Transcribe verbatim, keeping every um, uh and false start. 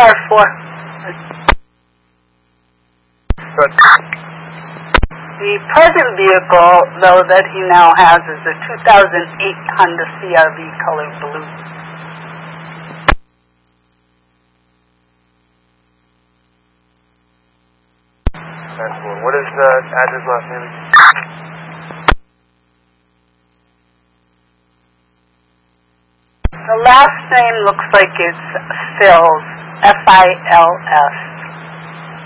car for? Good. The present vehicle, though, that he now has is a two thousand eight Honda C R V color blue. Excellent. What is the address, last name? The last name looks like it's Phil's, F I L S.